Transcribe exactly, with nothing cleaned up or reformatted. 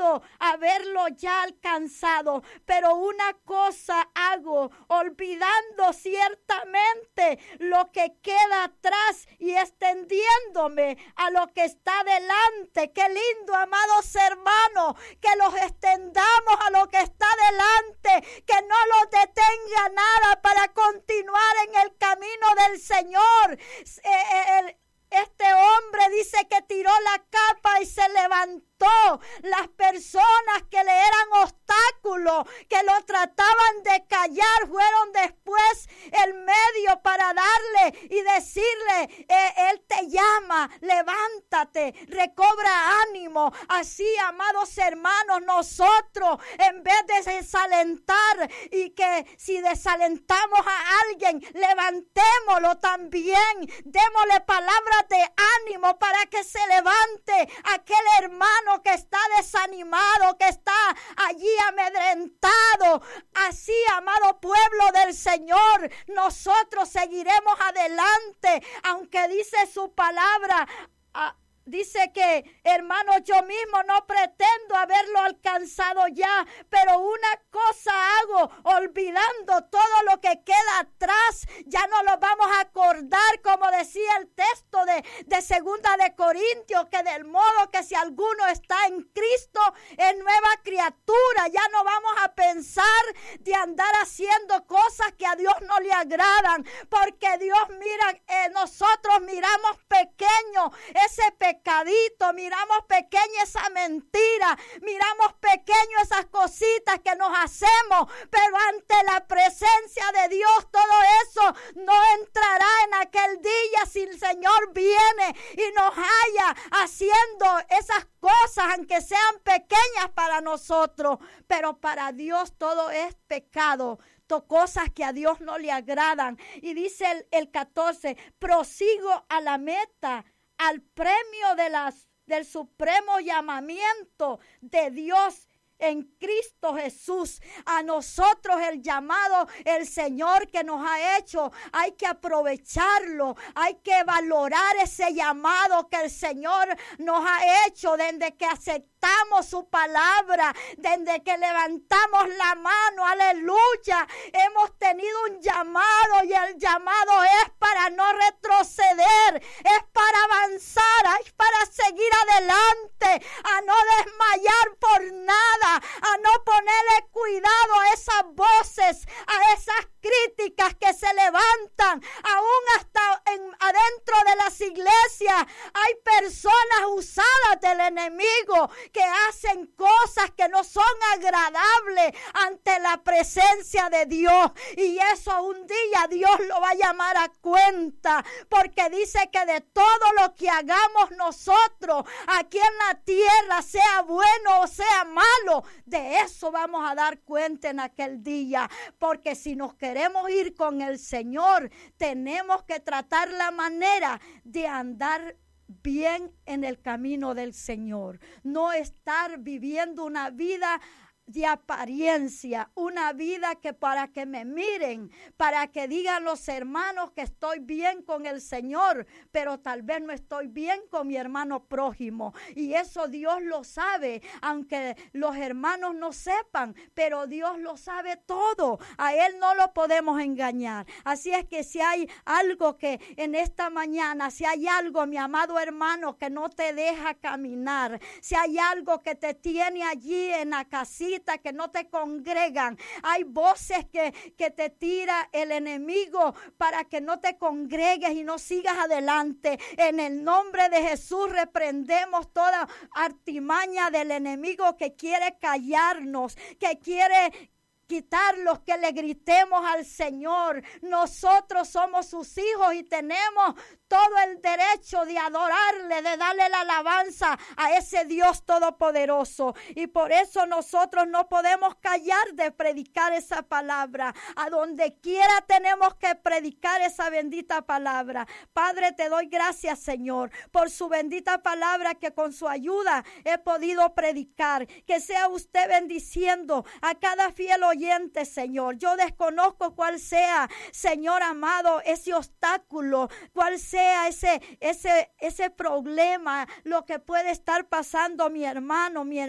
pretendo haberlo ya alcanzado, pero una cosa hago, olvidando ciertamente lo que queda atrás y extendiéndome a lo que está delante. Qué lindo, amados hermanos, que los extendamos a lo que está delante, que no los detenga nada para continuar en el camino del Señor. Eh, el, Este hombre dice que tiró la capa y se levantó. Las personas que le eran obstáculos, que lo trataban de callar, fueron después el medio para darle y decirle, eh, Él te llama, levántate, recobra ánimo. Así, amados hermanos, nosotros en vez de desalentar y que si desalentamos a alguien, levantémoslo también, démosle palabras de ánimo para que se levante aquel hermano que está desanimado, que está allí amedrentado. Así, amado pueblo del Señor, nosotros seguiremos adelante, aunque dice su palabra. A, Dice que, hermanos, yo mismo no pretendo haberlo alcanzado ya, pero una cosa hago, olvidando todo lo que queda atrás, ya no lo vamos a acordar, como decía el texto de, de Segunda de Corintios, que del modo que si alguno está en Cristo, es nueva criatura. Ya no vamos a pensar de andar haciendo cosas que a Dios no le agradan, porque Dios mira, eh, nosotros miramos pequeño ese pecado. Pecadito, miramos pequeña esa mentira, miramos pequeño esas cositas que nos hacemos, pero ante la presencia de Dios todo eso no entrará en aquel día si el Señor viene y nos halla haciendo esas cosas, aunque sean pequeñas para nosotros, pero para Dios todo es pecado. Cosas que a Dios no le agradan. Y dice el, el catorce, prosigo a la meta, al premio de las, del supremo llamamiento de Dios en Cristo Jesús. A nosotros el llamado, el Señor que nos ha hecho, hay que aprovecharlo, hay que valorar ese llamado que el Señor nos ha hecho desde que aceptamos su palabra, desde que levantamos la mano, aleluya. Hemos tenido un llamado y el llamado es para no retroceder, es para avanzar, es para seguir adelante, a no desmayar por nada, a no ponerle cuidado a esas voces, a esas críticas que se levantan, aún hasta en, adentro de las iglesias hay personas usadas del enemigo que hacen cosas que no son agradables ante la presencia de Dios, y eso un día Dios lo va a llamar a cuenta, porque dice que de todo lo que hagamos nosotros aquí en la tierra, sea bueno o sea malo, de eso vamos a dar cuenta en aquel día, porque si nos queremos ir con el Señor, tenemos que tratar la manera de andar bien en el camino del Señor, no estar viviendo una vida de apariencia, una vida que para que me miren, para que digan los hermanos que estoy bien con el Señor, pero tal vez no estoy bien con mi hermano prójimo, y eso Dios lo sabe, aunque los hermanos no sepan, pero Dios lo sabe todo, a Él no lo podemos engañar. Así es que si hay algo que en esta mañana, si hay algo, mi amado hermano, que no te deja caminar, si hay algo que te tiene allí en la casita, que no te congregan, hay voces que, que te tira el enemigo para que no te congregues y no sigas adelante, en el nombre de Jesús reprendemos toda artimaña del enemigo que quiere callarnos, que quiere quitarlos, que le gritemos al Señor. Nosotros somos sus hijos y tenemos todo el derecho de adorarle, de darle la alabanza a ese Dios todopoderoso. Y por eso nosotros no podemos callar de predicar esa palabra. A donde quiera tenemos que predicar esa bendita palabra. Padre, te doy gracias, Señor, por su bendita palabra que con su ayuda he podido predicar. Que sea usted bendiciendo a cada fiel oyente, Señor. Yo desconozco cuál sea, Señor amado, ese obstáculo, cuál sea ese, ese, ese problema, lo que puede estar pasando mi hermano, mi hermano.